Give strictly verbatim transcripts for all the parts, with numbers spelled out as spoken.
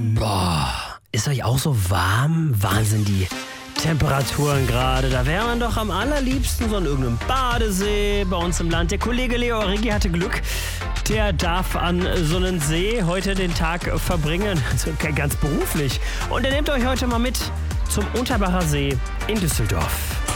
Boah, ist euch auch so warm? Wahnsinn, die Temperaturen gerade. Da wäre man doch am allerliebsten so an irgendeinem Badesee bei uns im Land. Der Kollege Leo Origi hatte Glück. Der darf an so einen See heute den Tag verbringen, also ganz beruflich. Und er nimmt euch heute mal mit zum Unterbacher See in Düsseldorf.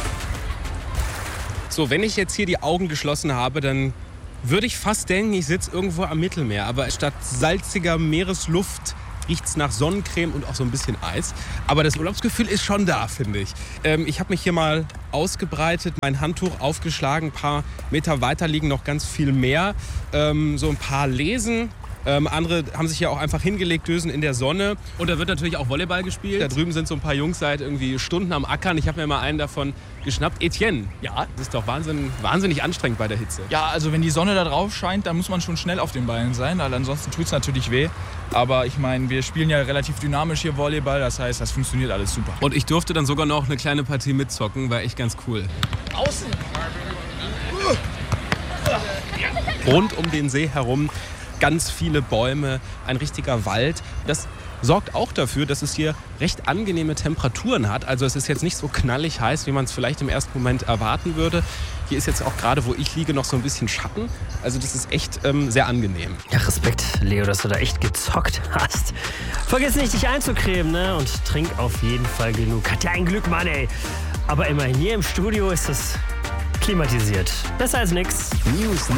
So, wenn ich jetzt hier die Augen geschlossen habe, dann würde ich fast denken, ich sitze irgendwo am Mittelmeer. Aber statt salziger Meeresluft riecht es nach Sonnencreme und auch so ein bisschen Eis. Aber das Urlaubsgefühl ist schon da, finde ich. Ähm, ich habe mich hier mal ausgebreitet, mein Handtuch aufgeschlagen. Ein paar Meter weiter liegen noch ganz viel mehr. Ähm, so ein paar Lesen. Ähm, andere haben sich ja auch einfach hingelegt, dösen in der Sonne. Und da wird natürlich auch Volleyball gespielt. Da drüben sind so ein paar Jungs seit irgendwie Stunden am Ackern. Ich habe mir mal einen davon geschnappt. Etienne, ja, das ist doch wahnsinn, wahnsinnig anstrengend bei der Hitze. Ja, also wenn die Sonne da drauf scheint, dann muss man schon schnell auf den Beinen sein, weil ansonsten tut es natürlich weh. Aber ich meine, wir spielen ja relativ dynamisch hier Volleyball, das heißt, das funktioniert alles super. Und ich durfte dann sogar noch eine kleine Partie mitzocken, war echt ganz cool. Außen! Rund um den See herum ganz viele Bäume, ein richtiger Wald. Das sorgt auch dafür, dass es hier recht angenehme Temperaturen hat. Also es ist jetzt nicht so knallig heiß, wie man es vielleicht im ersten Moment erwarten würde. Hier ist jetzt auch gerade, wo ich liege, noch so ein bisschen Schatten. Also das ist echt ähm, sehr angenehm. Ja, Respekt, Leo, dass du da echt gezockt hast. Vergiss nicht, dich einzucremen, ne? Und trink auf jeden Fall genug. Hat ja ein Glück, Mann, ey. Aber immerhin hier im Studio ist es klimatisiert. Besser als nix. News